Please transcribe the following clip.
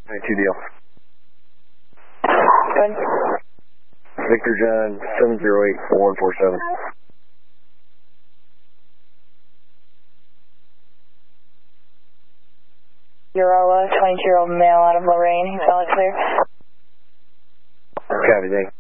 92 deal. Good. Victor John 708-4147. Euro 22-year-old male out of Lorraine. He's valid clear. Copy, thanks.